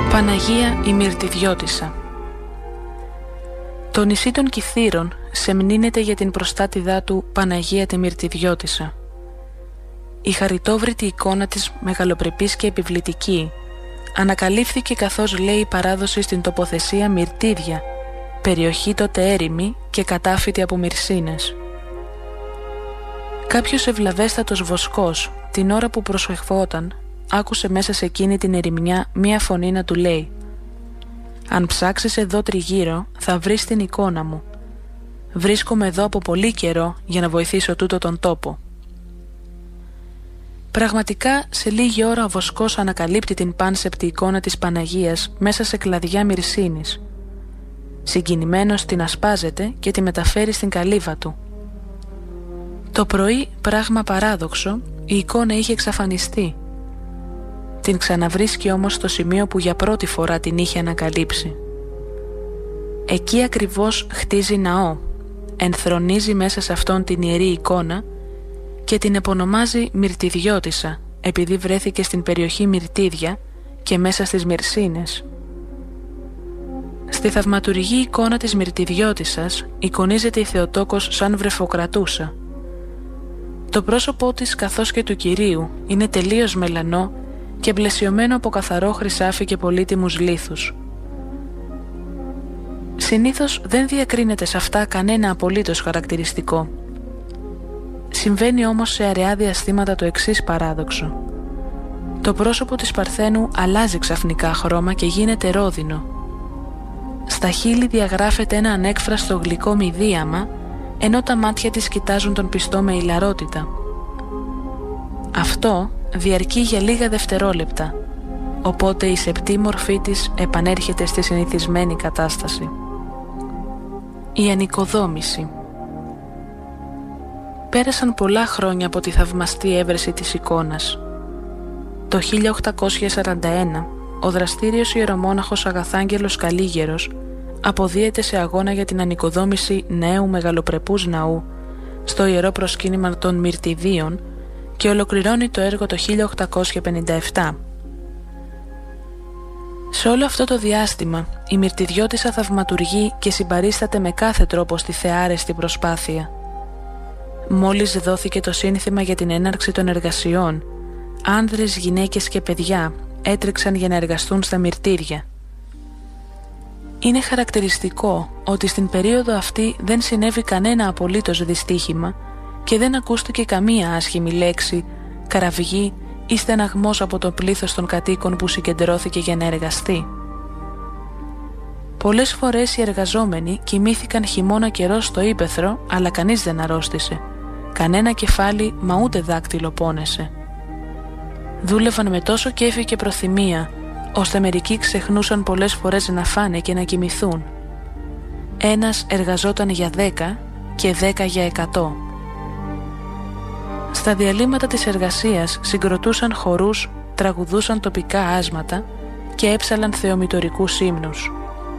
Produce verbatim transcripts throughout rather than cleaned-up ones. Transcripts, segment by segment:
Παναγία η Μυρτιδιώτισσα. Το νησί των Κυθύρων σεμνύνεται για την προστάτηδά του Παναγία τη Μυρτιδιώτισσα. Η χαριτόβρητη εικόνα της, μεγαλοπρεπής και επιβλητική, ανακαλύφθηκε καθώς λέει η παράδοση στην τοποθεσία Μυρτίδια, περιοχή τότε έρημη και κατάφυτη από μυρσίνες. Κάποιος ευλαβέστατος βοσκός, την ώρα που προσευχόταν, άκουσε μέσα σε εκείνη την ερημιά μία φωνή να του λέει: «Αν ψάξεις εδώ τριγύρω, θα βρεις την εικόνα μου. Βρίσκομαι εδώ από πολύ καιρό για να βοηθήσω τούτο τον τόπο». Πραγματικά, σε λίγη ώρα ο βοσκός ανακαλύπτει την πάνσεπτη εικόνα της Παναγίας μέσα σε κλαδιά μυρσίνης. Συγκινημένος την ασπάζεται και τη μεταφέρει στην καλύβα του. Το πρωί, πράγμα παράδοξο, η εικόνα είχε εξαφανιστεί. Την ξαναβρίσκει όμως στο σημείο που για πρώτη φορά την είχε ανακαλύψει. Εκεί ακριβώς χτίζει ναό, ενθρονίζει μέσα σε αυτόν την ιερή εικόνα και την επωνομάζει Μυρτιδιώτισσα, επειδή βρέθηκε στην περιοχή Μυρτίδια και μέσα στις Μυρσίνες. Στη θαυματουργή εικόνα της Μυρτιδιώτισσας εικονίζεται η Θεοτόκος σαν βρεφοκρατούσα. Το πρόσωπό της καθώς και του Κυρίου είναι τελείως μελανό και μπλεσιωμένο από καθαρό χρυσάφι και πολύτιμους λίθους. Συνήθως δεν διακρίνεται σε αυτά κανένα απολύτως χαρακτηριστικό. Συμβαίνει όμως σε αραιά διαστήματα το εξής παράδοξο. Το πρόσωπο της Παρθένου αλλάζει ξαφνικά χρώμα και γίνεται ρόδινο. Στα χείλη διαγράφεται ένα ανέκφραστο γλυκό μηδίαμα, ενώ τα μάτια της κοιτάζουν τον πιστό με ηλαρότητα. Αυτό διαρκεί για λίγα δευτερόλεπτα, οπότε η σεπτή μορφή της επανέρχεται στη συνηθισμένη κατάσταση. Η ανοικοδόμηση. Πέρασαν πολλά χρόνια από τη θαυμαστή έβρεση της εικόνας. Το χίλια οκτακόσια σαράντα ένα, ο δραστήριος ιερομόναχος Αγαθάγγελος Καλίγερος αποδίεται σε αγώνα για την ανοικοδόμηση νέου μεγαλοπρεπούς ναού στο ιερό προσκύνημα των Μυρτιδίων και ολοκληρώνει το έργο το χίλια οκτακόσια πενήντα επτά. Σε όλο αυτό το διάστημα, η Μυρτιδιώτισσα θαυματουργεί και συμπαρίσταται με κάθε τρόπο στη θεάρεστη προσπάθεια. Μόλις δόθηκε το σύνθημα για την έναρξη των εργασιών, άνδρες, γυναίκες και παιδιά έτρεξαν για να εργαστούν στα μυρτήρια. Είναι χαρακτηριστικό ότι στην περίοδο αυτή δεν συνέβη κανένα απολύτως δυστύχημα και δεν ακούστηκε καμία άσχημη λέξη, καραυγή ή στεναγμός από το πλήθος των κατοίκων που συγκεντρώθηκε για να εργαστεί. Πολλές φορές οι εργαζόμενοι κοιμήθηκαν χειμώνα καιρό στο ύπαιθρο, αλλά κανείς δεν αρρώστησε. Κανένα κεφάλι, μα ούτε δάκτυλο πόνεσε. Δούλευαν με τόσο κέφι και προθυμία, ώστε μερικοί ξεχνούσαν πολλές φορές να φάνε και να κοιμηθούν. Ένας εργαζόταν για δέκα και δέκα για εκατό. Στα διαλύματα της εργασίας συγκροτούσαν χορούς, τραγουδούσαν τοπικά άσματα και έψαλαν θεομητορικούς ύμνους.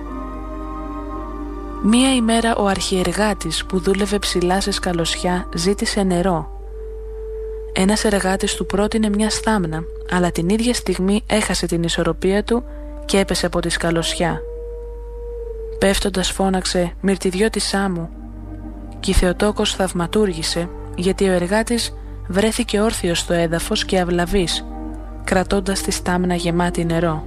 Μία ημέρα ο αρχιεργάτης που δούλευε ψηλά σε σκαλωσιά ζήτησε νερό. Ένας εργάτης του πρότεινε μια στάμνα, αλλά την ίδια στιγμή έχασε την ισορροπία του και έπεσε από τη σκαλωσιά. Πέφτοντας φώναξε «Μυρτιδιώτισσά μου», και η Θεοτόκος θαυματούργησε, γιατί ο εργάτης βρέθηκε όρθιος στο έδαφος και αυλαβής, κρατώντας τη στάμνα γεμάτη νερό.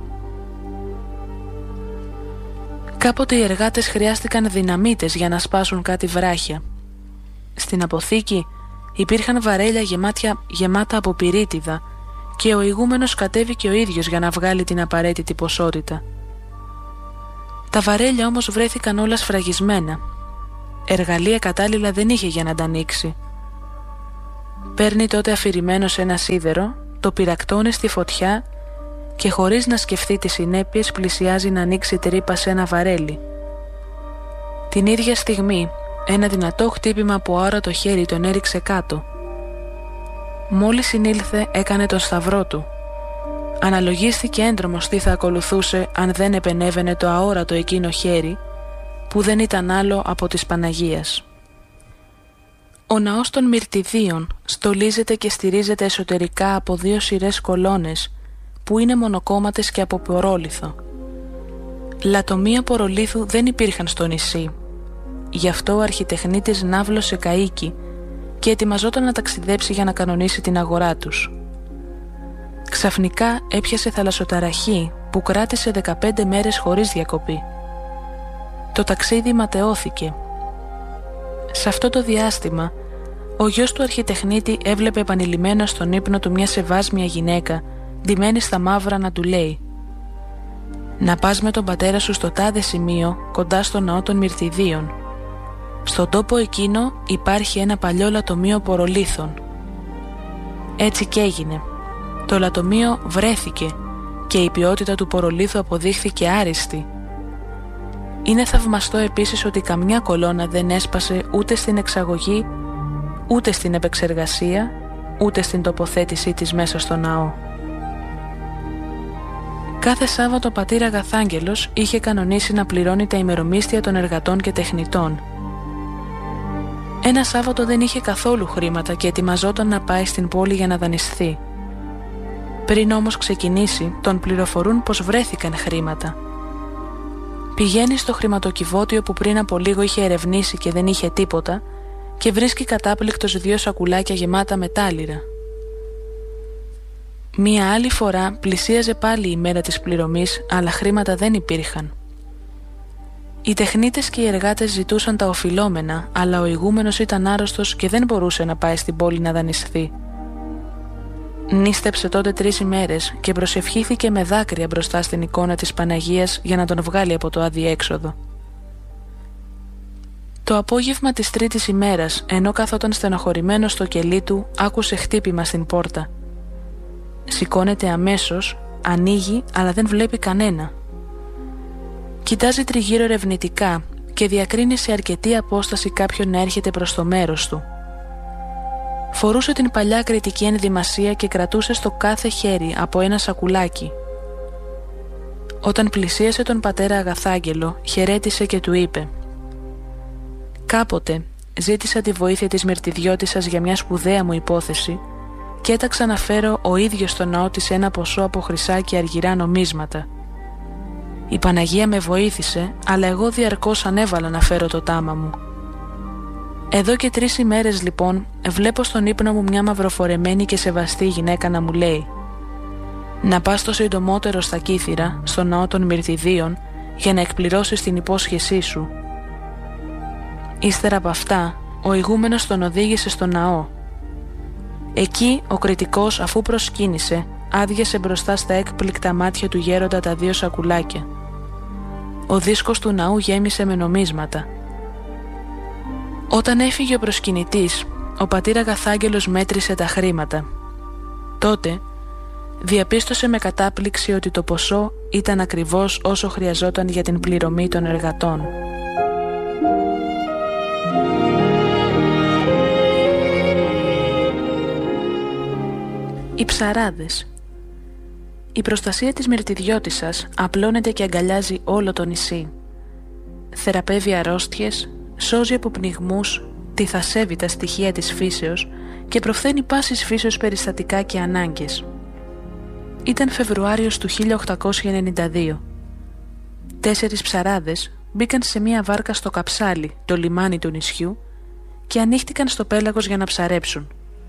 Κάποτε οι εργάτες χρειάστηκαν δυναμίτες για να σπάσουν κάτι βράχια. Στην αποθήκη υπήρχαν βαρέλια γεμάτια, γεμάτα από πυρίτιδα και ο ηγούμενος κατέβηκε ο ίδιος για να βγάλει την απαραίτητη ποσότητα. Τα βαρέλια όμως βρέθηκαν όλα σφραγισμένα. Εργαλεία κατάλληλα δεν είχε για να τα ανοίξει. Παίρνει τότε αφηρημένος ένα σίδερο, το πυρακτώνει στη φωτιά και χωρίς να σκεφτεί τις συνέπειες πλησιάζει να ανοίξει τρύπα σε ένα βαρέλι. Την ίδια στιγμή ένα δυνατό χτύπημα από αόρατο χέρι τον έριξε κάτω. Μόλις συνήλθε έκανε τον σταυρό του. Αναλογίστηκε έντρομος τι θα ακολουθούσε αν δεν επενέβαινε το αόρατο εκείνο χέρι, που δεν ήταν άλλο από της Παναγίας. Ο ναός των Μυρτιδίων στολίζεται και στηρίζεται εσωτερικά από δύο σειρές κολόνες που είναι μονοκόμματες και από πορόλιθο. Λατομεία πορολίθου δεν υπήρχαν στο νησί. Γι' αυτό ο αρχιτεχνίτης ναύλωσε καΐκι και ετοιμαζόταν να ταξιδέψει για να κανονίσει την αγορά τους. Ξαφνικά έπιασε θαλασσοταραχή που κράτησε δεκαπέντε μέρες χωρίς διακοπή. Το ταξίδι ματαιώθηκε. Σε αυτό το διάστημα, ο γιος του αρχιτεχνίτη έβλεπε επανειλημμένα στον ύπνο του μια σεβάσμια γυναίκα, ντυμένη στα μαύρα, να του λέει: «Να πας με τον πατέρα σου στο τάδε σημείο, κοντά στο ναό των Μυρτιδίων. Στον τόπο εκείνο υπάρχει ένα παλιό λατομείο πορολίθων». Έτσι κι έγινε. Το λατομείο βρέθηκε και η ποιότητα του πορολίθου αποδείχθηκε άριστη. Είναι θαυμαστό επίσης ότι καμιά κολόνα δεν έσπασε ούτε στην εξαγωγή, ούτε στην επεξεργασία, ούτε στην τοποθέτησή της μέσα στο ναό. Κάθε Σάββατο ο πατήρ Αγαθάγγελος είχε κανονίσει να πληρώνει τα ημερομίσθια των εργατών και τεχνητών. Ένα Σάββατο δεν είχε καθόλου χρήματα και ετοιμαζόταν να πάει στην πόλη για να δανειστεί. Πριν όμως ξεκινήσει, τον πληροφορούν πως βρέθηκαν χρήματα. Πηγαίνει στο χρηματοκιβώτιο που πριν από λίγο είχε ερευνήσει και δεν είχε τίποτα και βρίσκει κατάπληκτος δύο σακουλάκια γεμάτα μετάλλυρα. Μία άλλη φορά πλησίαζε πάλι η μέρα της πληρωμής, αλλά χρήματα δεν υπήρχαν. Οι τεχνίτες και οι εργάτες ζητούσαν τα οφειλόμενα, αλλά ο ηγούμενος ήταν άρρωστος και δεν μπορούσε να πάει στην πόλη να δανειστεί. Νίστεψε τότε τρεις ημέρες και προσευχήθηκε με δάκρυα μπροστά στην εικόνα της Παναγίας για να τον βγάλει από το αδιέξοδο. Το απόγευμα της τρίτης ημέρας, ενώ καθόταν στενοχωρημένος στο κελί του, άκουσε χτύπημα στην πόρτα. Σηκώνεται αμέσως, ανοίγει, αλλά δεν βλέπει κανένα. Κοιτάζει τριγύρω ερευνητικά και διακρίνει σε αρκετή απόσταση κάποιον να έρχεται προς το μέρος του. Φορούσε την παλιά κρητική ενδυμασία και κρατούσε στο κάθε χέρι από ένα σακουλάκι. Όταν πλησίασε τον πατέρα Αγαθάγγελο, χαιρέτησε και του είπε: «Κάποτε ζήτησα τη βοήθεια της Μυρτιδιώτισσας για μια σπουδαία μου υπόθεση και έταξα να φέρω ο ίδιος στο ναό της ένα ποσό από χρυσά και αργυρά νομίσματα. Η Παναγία με βοήθησε, αλλά εγώ διαρκώς ανέβαλα να φέρω το τάμα μου. Εδώ και τρεις ημέρες λοιπόν βλέπω στον ύπνο μου μια μαυροφορεμένη και σεβαστή γυναίκα να μου λέει: να πας το συντομότερο στα Κύθυρα, στο ναό των Μυρτιδίων, για να εκπληρώσεις την υπόσχεσή σου». Ύστερα από αυτά, ο ηγούμενος τον οδήγησε στο ναό. Εκεί ο κριτικός, αφού προσκύνησε, άδειασε μπροστά στα έκπληκτα μάτια του γέροντα τα δύο σακουλάκια. Ο δίσκος του ναού γέμισε με νομίσματα. Όταν έφυγε ο προσκυνητής, ο πατήρ Αγαθάγγελος μέτρησε τα χρήματα. Τότε διαπίστωσε με κατάπληξη ότι το ποσό ήταν ακριβώς όσο χρειαζόταν για την πληρωμή των εργατών. Οι ψαράδες. Η προστασία της Μυρτιδιώτισσας απλώνεται και αγκαλιάζει όλο το νησί. Θεραπεύει αρρώστιες, σώζει από πνιγμούς, τυθασεύει τα στοιχεία της φύσεως και προφθαίνει πάσης φύσεως περιστατικά και ανάγκες. Ήταν Φεβρουάριος του χίλια οκτακόσια ενενήντα δύο. Τέσσερις ψαράδες μπήκαν σε μία βάρκα στο Καψάλι, το λιμάνι του νησιού, και ανοίχτηκαν στο πέλαγος για να ψαρέψουν.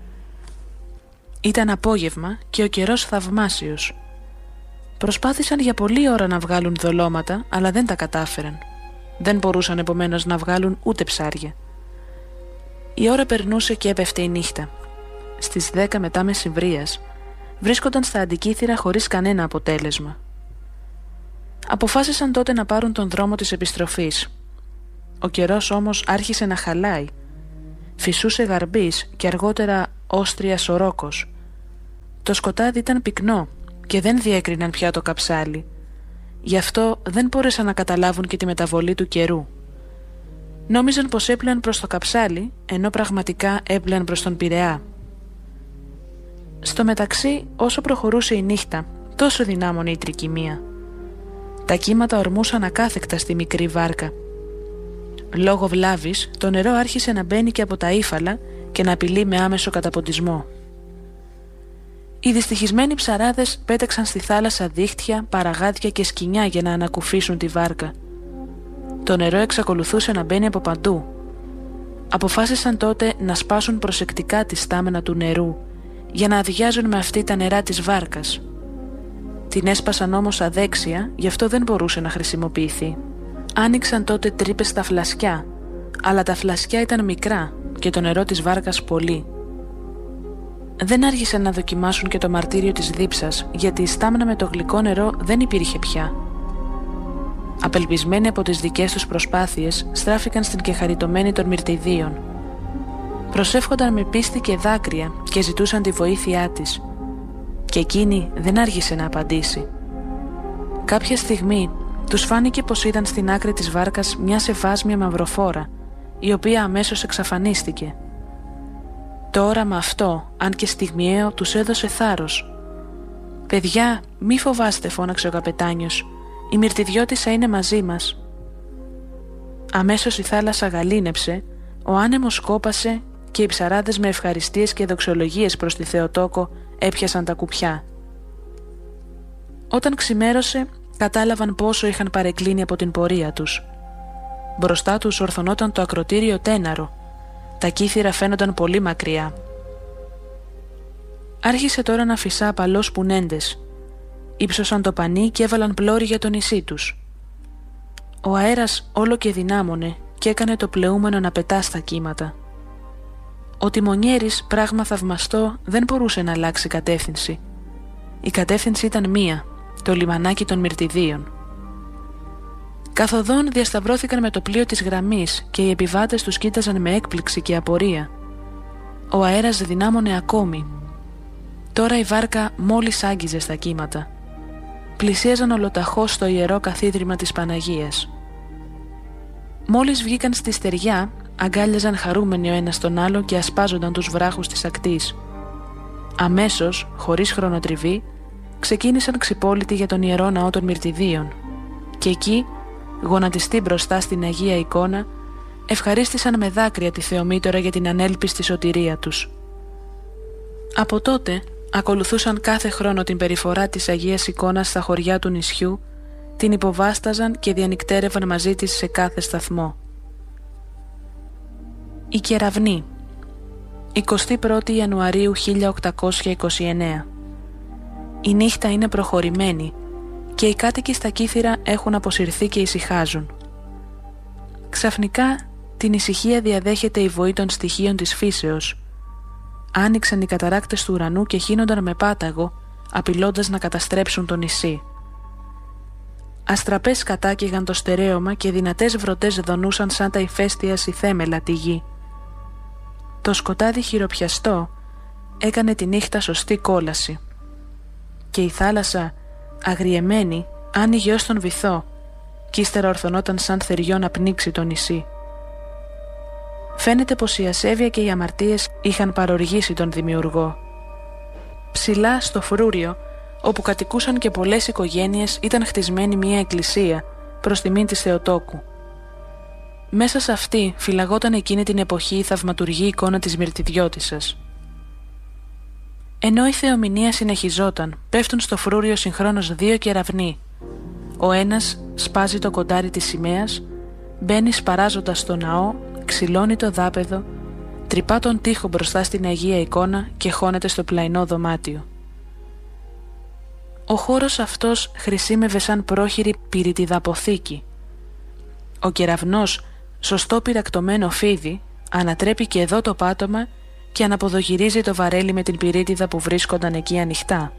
Ήταν απόγευμα και ο καιρός θαυμάσιος. Προσπάθησαν για πολλή ώρα να βγάλουν δολώματα, αλλά δεν τα κατάφεραν. Δεν μπορούσαν επομένως να βγάλουν ούτε ψάρια. Η ώρα περνούσε και έπεφτε η νύχτα. Στις δέκα μετά μεσημβρίας βρίσκονταν στα Αντικύθυρα χωρίς κανένα αποτέλεσμα. Αποφάσισαν τότε να πάρουν τον δρόμο της επιστροφής. Ο καιρός όμως άρχισε να χαλάει. Φυσούσε γαρμπής και αργότερα όστριας ο ρόκος. Το σκοτάδι ήταν πυκνό και δεν διέκριναν πια το καψάλι. Γι' αυτό δεν μπόρεσαν να καταλάβουν και τη μεταβολή του καιρού. Νόμιζαν πως έπλεαν προς το καψάλι, ενώ πραγματικά έπλεαν προς τον Πειραιά. Στο μεταξύ, όσο προχωρούσε η νύχτα, τόσο δυνάμωνε η τρικυμία. Τα κύματα ορμούσαν ακάθεκτα στη μικρή βάρκα. Λόγω βλάβης, το νερό άρχισε να μπαίνει και από τα ύφαλα και να απειλεί με άμεσο καταποντισμό. Οι δυστυχισμένοι ψαράδες πέταξαν στη θάλασσα δίχτυα, παραγάδια και σκοινιά για να ανακουφίσουν τη βάρκα. Το νερό εξακολουθούσε να μπαίνει από παντού. Αποφάσισαν τότε να σπάσουν προσεκτικά τη στάμενα του νερού για να αδειάζουν με αυτή τα νερά της βάρκας. Την έσπασαν όμως αδέξια, γι' αυτό δεν μπορούσε να χρησιμοποιηθεί. Άνοιξαν τότε τρύπες στα φλασκιά, αλλά τα φλασκιά ήταν μικρά και το νερό της βάρκας πολύ. Δεν άργησαν να δοκιμάσουν και το μαρτύριο της δίψας, γιατί η στάμνα με το γλυκό νερό δεν υπήρχε πια. Απελπισμένοι από τις δικές τους προσπάθειες, στράφηκαν στην κεχαριτωμένη των μυρτιδίων. Προσεύχονταν με πίστη και δάκρυα και ζητούσαν τη βοήθειά της. Και εκείνη δεν άργησε να απαντήσει. Κάποια στιγμή τους φάνηκε πως είδαν στην άκρη της βάρκας μια σεβάσμια μαυροφόρα, η οποία αμέσως εξαφανίστηκε. Το όραμα αυτό, αν και στιγμιαίο, τους έδωσε θάρρος. «Παιδιά, μη φοβάστε», φώναξε ο καπετάνιος. «Η μυρτιδιώτισσα είναι μαζί μας». Αμέσως η θάλασσα γαλήνεψε, ο άνεμος σκόπασε και οι ψαράδες με ευχαριστίες και δοξολογίες προς τη Θεοτόκο έπιασαν τα κουπιά. Όταν ξημέρωσε, κατάλαβαν πόσο είχαν παρεκκλίνει από την πορεία τους. Μπροστά τους ορθωνόταν το ακροτήριο τέναρο. Τα κύθυρα φαίνονταν πολύ μακριά. Άρχισε τώρα να φυσά απαλώς πουνέντες. Ήψωσαν το πανί και έβαλαν πλώρη για το νησί τους. Ο αέρας όλο και δυνάμωνε και έκανε το πλεούμενο να πετά στα κύματα. Ο τιμονιέρης, πράγμα θαυμαστό, δεν μπορούσε να αλλάξει κατεύθυνση. Η κατεύθυνση ήταν μία, το λιμανάκι των μυρτιδίων. Καθοδόν διασταυρώθηκαν με το πλοίο της γραμμής και οι επιβάτες τους κοίταζαν με έκπληξη και απορία. Ο αέρας δυνάμωνε ακόμη. Τώρα η βάρκα μόλις άγγιζε στα κύματα. Πλησίαζαν ολοταχώς στο ιερό καθίδρυμα της Παναγίας. Μόλις βγήκαν στη στεριά, αγκάλιαζαν χαρούμενοι ο ένας τον άλλο και ασπάζονταν τους βράχους της ακτής. Αμέσως, χωρίς χρονοτριβή, ξεκίνησαν ξυπόλυτοι για τον ιερό ναό των μυρτιδίων και εκεί, γονατιστοί μπροστά στην Αγία Εικόνα, ευχαρίστησαν με δάκρυα τη Θεομήτωρα για την ανέλπιστη σωτηρία τους. Από τότε ακολουθούσαν κάθε χρόνο την περιφορά της Αγίας Εικόνας στα χωριά του νησιού, την υποβάσταζαν και διανυκτέρευαν μαζί της σε κάθε σταθμό. Η Κεραυνή, εικοστή πρώτη Ιανουαρίου χίλια οκτακόσια είκοσι εννέα. Η νύχτα είναι προχωρημένη και οι κάτοικοι στα κύθυρα έχουν αποσυρθεί και ησυχάζουν. Ξαφνικά την ησυχία διαδέχεται η βοή των στοιχείων της φύσεως. Άνοιξαν οι καταράκτες του ουρανού και χύνονταν με πάταγο, απειλώντας να καταστρέψουν το νησί. Αστραπές κατάκυγαν το στερέωμα και δυνατές βροντές δονούσαν σαν τα ηφαίστεια συθέμελα τη γη. Το σκοτάδι χειροπιαστό έκανε τη νύχτα σωστή κόλαση και η θάλασσα, αγριεμένη, άνοιγε ως τον βυθό κι ύστερα ορθωνόταν σαν θεριό να πνίξει το νησί. Φαίνεται πως η ασέβεια και οι αμαρτίες είχαν παροργήσει τον δημιουργό. Ψηλά στο φρούριο, όπου κατοικούσαν και πολλές οικογένειες, ήταν χτισμένη μια εκκλησία προς τιμήν της Θεοτόκου. Μέσα σε αυτή φυλαγόταν εκείνη την εποχή η θαυματουργή εικόνα της μυρτιδιώτισσας. Ενώ η θεομηνία συνεχιζόταν, πέφτουν στο φρούριο συγχρόνως δύο κεραυνοί. Ο ένας σπάζει το κοντάρι της σημαίας, μπαίνει σπαράζοντας στο ναό, ξυλώνει το δάπεδο, τρυπά τον τοίχο μπροστά στην Αγία Εικόνα και χώνεται στο πλαϊνό δωμάτιο. Ο χώρος αυτός χρησίμευε σαν πρόχειρη πυρητιδαποθήκη. Ο κεραυνός, σωστό πυρακτωμένο φίδι, ανατρέπει και εδώ το πάτωμα και αναποδογυρίζει το βαρέλι με την πυρίτιδα που βρίσκονταν εκεί ανοιχτά.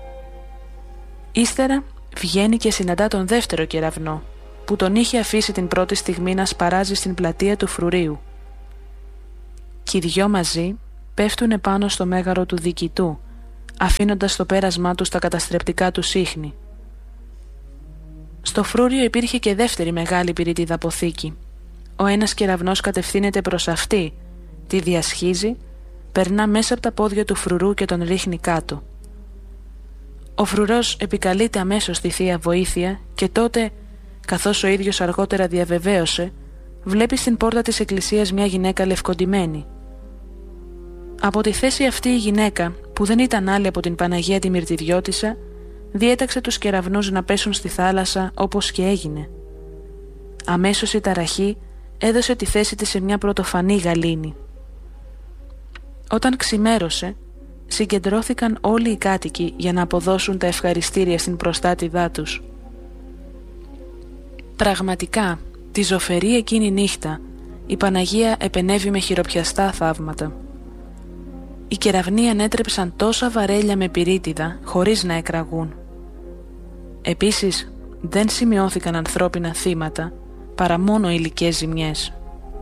Ύστερα βγαίνει και συναντά τον δεύτερο κεραυνό, που τον είχε αφήσει την πρώτη στιγμή να σπαράζει στην πλατεία του φρουρίου. Κι οι δυο μαζί πέφτουνε πάνω στο μέγαρο του διοικητού, αφήνοντας στο πέρασμά του τα καταστρεπτικά του ίχνη. Στο φρούριο υπήρχε και δεύτερη μεγάλη πυρίτιδαποθήκη. Ο ένας κεραυνός κατευθύνεται προς αυτή, τη διασχίζει, περνά μέσα από τα πόδια του φρουρού και τον ρίχνει κάτω. Ο φρουρός επικαλείται αμέσως τη Θεία Βοήθεια και τότε, καθώς ο ίδιος αργότερα διαβεβαίωσε, βλέπει στην πόρτα της εκκλησίας μια γυναίκα λευκοντυμένη. Από τη θέση αυτή η γυναίκα, που δεν ήταν άλλη από την Παναγία τη Μυρτιδιώτισσα, διέταξε τους κεραυνούς να πέσουν στη θάλασσα, όπως και έγινε. Αμέσως η ταραχή έδωσε τη θέση της σε μια πρωτοφανή γαλήνη. Όταν ξημέρωσε, συγκεντρώθηκαν όλοι οι κάτοικοι για να αποδώσουν τα ευχαριστήρια στην προστάτηδά τους. Πραγματικά, τη ζωφερή εκείνη νύχτα, η Παναγία επενέβη με χειροπιαστά θαύματα. Οι κεραυνοί ανέτρεψαν τόσα βαρέλια με πυρίτιδα χωρίς να εκραγούν. Επίσης, δεν σημειώθηκαν ανθρώπινα θύματα, παρά μόνο υλικές ζημιές.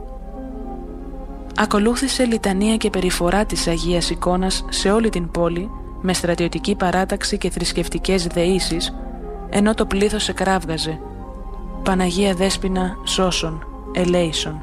Ακολούθησε λιτανία και περιφορά της Αγίας Εικόνας σε όλη την πόλη, με στρατιωτική παράταξη και θρησκευτικές δεήσεις, ενώ το πλήθος εκράβγαζε «Παναγία Δέσποινα, σώσον, ελέησον».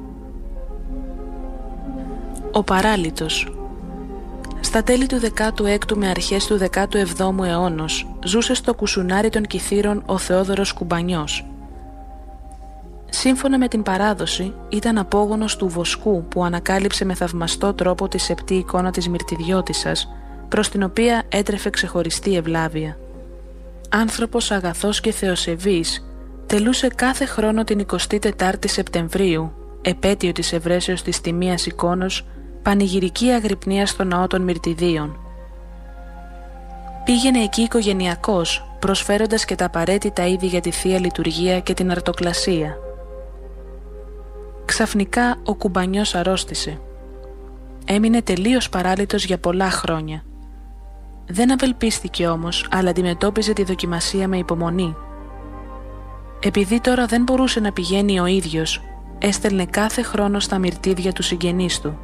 Ο παράλυτος. Στα τέλη του δεκάτου έκτου με αρχές του δεκάτου εβδόμου αιώνος ζούσε στο κουσουνάρι των Κιθήρων ο Θεόδωρος Κουμπανιός. Σύμφωνα με την παράδοση, ήταν απόγονος του Βοσκού που ανακάλυψε με θαυμαστό τρόπο τη σεπτή εικόνα της Μυρτιδιώτισσας, προς την οποία έτρεφε ξεχωριστή ευλάβεια. Άνθρωπος αγαθός και θεοσεβής, τελούσε κάθε χρόνο την εικοστή τετάρτη Σεπτεμβρίου, επέτειο της ευρέσεως της Τιμίας Εικόνος, πανηγυρική αγρυπνία στο ναό των Μυρτιδίων. Πήγαινε εκεί οικογενειακός, προσφέροντας και τα απαραίτητα είδη για τη Θεία Λειτουργία και την αρτοκλασία. Ξαφνικά ο Κουμπανιός αρρώστησε. Έμεινε τελείως παράλυτος για πολλά χρόνια. Δεν απελπίστηκε όμως, αλλά αντιμετώπιζε τη δοκιμασία με υπομονή. Επειδή τώρα δεν μπορούσε να πηγαίνει ο ίδιος, έστελνε κάθε χρόνο στα μυρτίδια του συγγενείς του.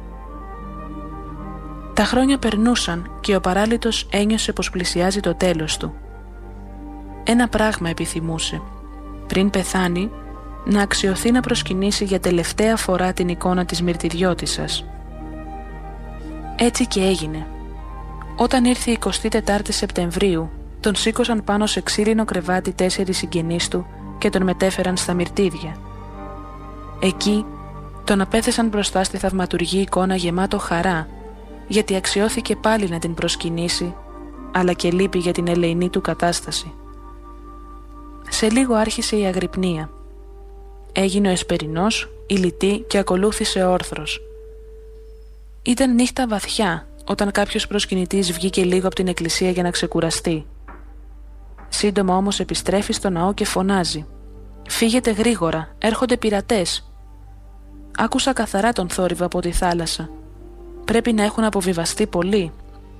Τα χρόνια περνούσαν και ο παράλυτος ένιωσε πως πλησιάζει το τέλος του. Ένα πράγμα επιθυμούσε. Πριν πεθάνει, να αξιωθεί να προσκυνήσει για τελευταία φορά την εικόνα της Μυρτιδιώτισσας. Έτσι και έγινε. Όταν ήρθε η εικοστή τετάρτη Σεπτεμβρίου, τον σήκωσαν πάνω σε ξύλινο κρεβάτι τέσσερις συγγενείς του και τον μετέφεραν στα μυρτίδια. Εκεί τον απέθεσαν μπροστά στη θαυματουργή εικόνα γεμάτο χαρά, γιατί αξιώθηκε πάλι να την προσκυνήσει, αλλά και λύπη για την ελεηνή του κατάσταση. Σε λίγο άρχισε η αγρυπνία. Έγινε ο εσπερινός, η λυτή και ακολούθησε όρθρος. Ήταν νύχτα βαθιά, όταν κάποιος προσκυνητής βγήκε λίγο από την εκκλησία για να ξεκουραστεί. Σύντομα όμως επιστρέφει στο ναό και φωνάζει «Φύγετε γρήγορα, έρχονται πειρατές». Άκουσα καθαρά τον θόρυβο από τη θάλασσα. Πρέπει να έχουν αποβιβαστεί πολύ.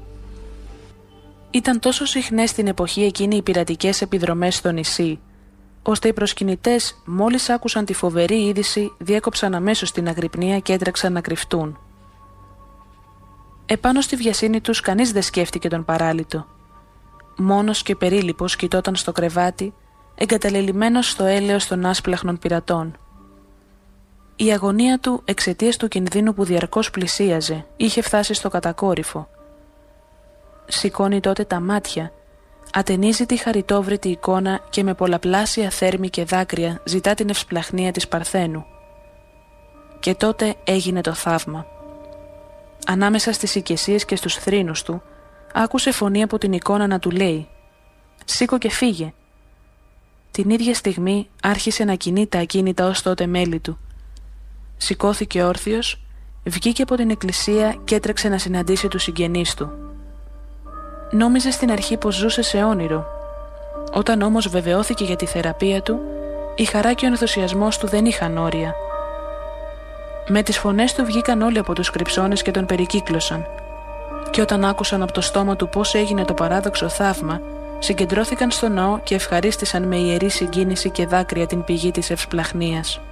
Ήταν τόσο συχνές την εποχή εκείνη οι πειρατικές επιδρομές στο νησί, ώστε οι προσκυνητές μόλις άκουσαν τη φοβερή είδηση διέκοψαν αμέσως την αγρυπνία και έτρεξαν να κρυφτούν. Επάνω στη βιασύνη τους κανείς δεν σκέφτηκε τον παράλυτο. Μόνος και περίλυπος κοιτόταν στο κρεβάτι, εγκαταλελειμμένος στο έλεος των άσπλαχνων πειρατών. Η αγωνία του εξαιτίας του κινδύνου που διαρκώς πλησίαζε είχε φτάσει στο κατακόρυφο. Σηκώνει τότε τα μάτια, ατενίζει τη χαριτόβρητη εικόνα και με πολλαπλάσια θέρμη και δάκρυα ζητά την ευσπλαχνία της Παρθένου. Και τότε έγινε το θαύμα. Ανάμεσα στις οικεσίες και στους θρήνους του, άκουσε φωνή από την εικόνα να του λέει «Σήκω και φύγε». Την ίδια στιγμή άρχισε να κινεί τα ακίνητα ως τότε μέλη του. Σηκώθηκε όρθιος, βγήκε από την εκκλησία και έτρεξε να συναντήσει τους συγγενείς του. Νόμιζε στην αρχή πως ζούσε σε όνειρο. Όταν όμως βεβαιώθηκε για τη θεραπεία του, η χαρά και ο ενθουσιασμός του δεν είχαν όρια. Με τις φωνές του βγήκαν όλοι από τους κρυψώνες και τον περικύκλωσαν. Και όταν άκουσαν από το στόμα του πώς έγινε το παράδοξο θαύμα, συγκεντρώθηκαν στο ναό και ευχαρίστησαν με ιερή συγκίνηση και δάκρυα την πηγή της ευσπλαχνίας.